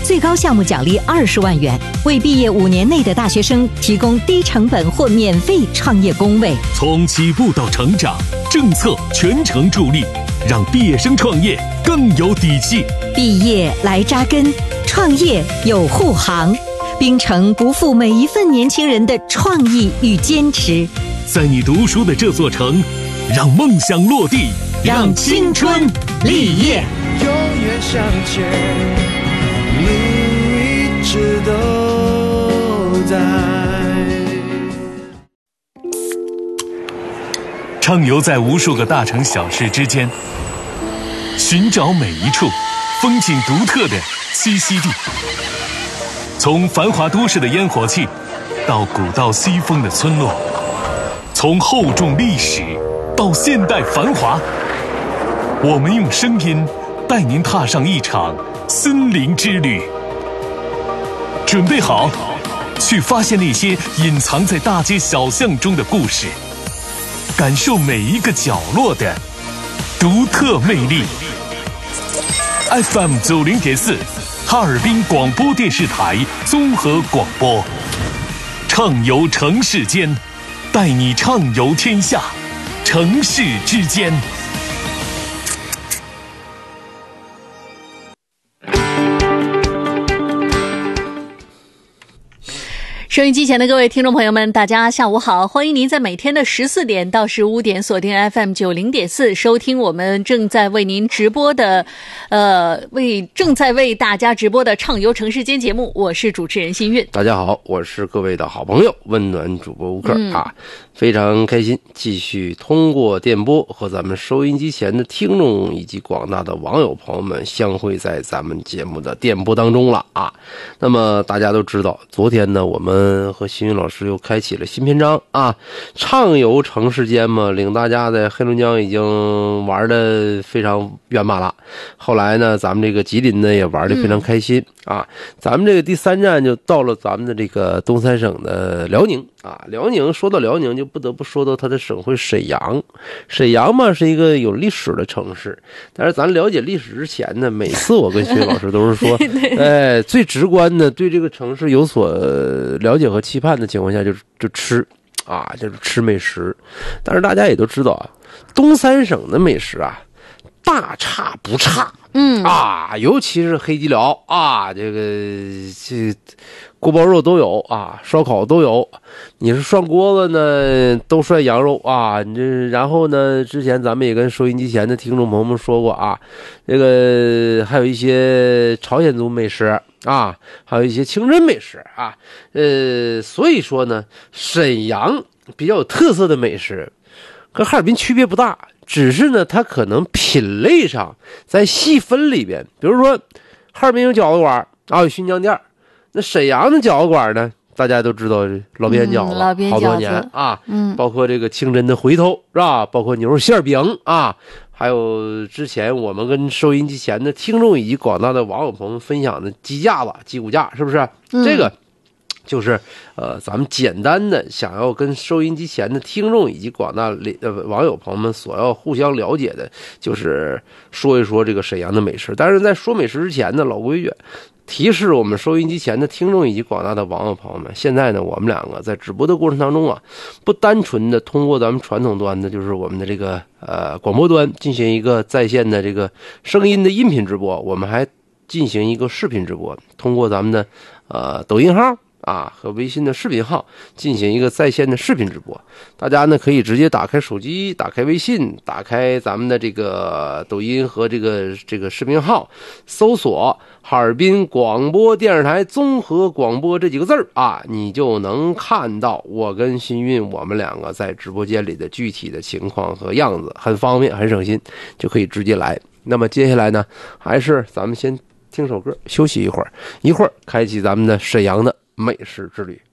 最高项目奖励20万元，为毕业5年内的大学生提供低成本或免费创业工位。 从起步到成长，政策全程助力，让毕业生创业更有底气。 毕业来扎根，创业有护航。冰城不负每一份年轻人的创意与坚持。 在你读书的这座城，让梦想落地，让青春立业。 永远向前，路一直都在。 畅游在无数个大城小市之间，寻找每一处风景独特的栖息地。从繁华都市的烟火气，到古道西风的村落，从厚重历史到现代繁华，我们用声音带您踏上一场森林之旅。准备好，去发现那些隐藏在大街小巷中的故事，感受每一个角落的独特魅力。FM 90.4，哈尔滨广播电视台综合广播，畅游城市间，带你畅游天下，城市之间。 收音机前的各位听众朋友们，大家下午好，欢迎您在每天的14点到15点锁定 FM 90.4，收听我们正在为您直播的正在为大家直播的畅游城市间节目，我是主持人新韵。 大家好，我是各位的好朋友温暖主播吴克非常开心继续通过电波和咱们收音机前的听众以及广大的网友朋友们相会在咱们节目的电波当中了啊。那么大家都知道，昨天呢我们和新韵老师又开启了新篇章啊，畅游城市间嘛，领大家在黑龙江已经玩得非常圆满了。后来呢咱们这个吉林呢也玩得非常开心啊。咱们这个第3站就到了咱们的这个东三省的辽宁啊。辽宁说到辽宁就不得不说到它的省会沈阳。沈阳嘛是一个有历史的城市，但是咱了解历史之前呢，每次我跟薛老师都是说最直观的对这个城市有所了解和期盼的情况下就吃啊，就是吃美食。但是大家也都知道啊，东三省的美食啊大差不差。尤其是黑吉辽啊，这锅包肉都有啊，烧烤都有。你是涮锅子呢，都涮羊肉啊。然后呢，之前咱们也跟收音机前的听众朋友们说过啊，这个还有一些朝鲜族美食啊，还有一些清真美食啊。所以说呢，沈阳比较有特色的美食跟哈尔滨区别不大。只是呢，它可能品类上在细分里边，比如说哈尔滨有饺子馆啊，有新疆店，那沈阳的饺子馆呢，大家都知道老边饺子，好多年啊，包括这个清真的回头是吧？包括牛肉馅饼啊，还有之前我们跟收音机前的听众以及广大的网友朋友们分享的鸡架子、鸡骨架，是不是？这个就是咱们简单的想要跟收音机前的听众以及广大网友朋友们所要互相了解的，就是说一说这个沈阳的美食。但是在说美食之前呢，老规矩提示我们收音机前的听众以及广大的网友朋友们，现在呢我们两个在直播的过程当中啊，不单纯的通过咱们传统端的就是我们的这个广播端进行一个在线的这个声音的音频直播，我们还进行一个视频直播，通过咱们的抖音号啊和微信的视频号进行一个在线的视频直播。大家呢可以直接打开手机，打开微信，打开咱们的这个抖音和这个视频号，搜索哈尔滨广播电视台综合广播这几个字啊，你就能看到我跟新韵我们两个在直播间里的具体的情况和样子，很方便很省心，就可以直接来。那么接下来呢，还是咱们先听首歌休息一会儿开启咱们的沈阳的美食之旅。